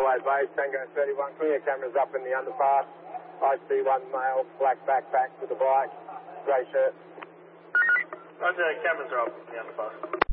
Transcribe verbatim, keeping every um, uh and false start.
Advise base, Tango thirty-one, clear cameras up in the underpass. I see one male, black backpack with a bike, grey shirt. Roger, cameras are up in the underpass.